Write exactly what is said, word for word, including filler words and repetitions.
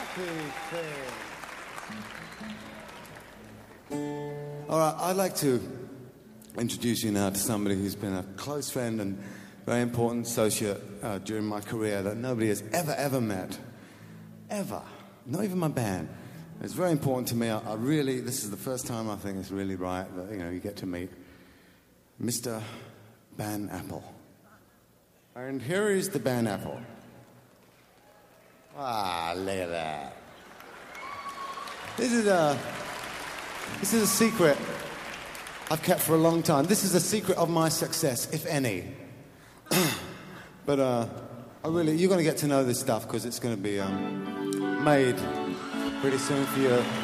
All right, I'd like to introduce you now to somebody who's been a close friend and very important associate uh, during my career that nobody has ever, ever met. Ever. Not even my band. It's very important to me. I, I really, this is the first time I think it's really right that, you know, you get to meet Mister Ben Apple. And here is the Ben Apple. Ah, look at that. This is a, this is a secret I've kept for a long time. This is a secret of my success, if any. But uh, I really, you're going to get to know this stuff because it's going to be um, made pretty soon for you.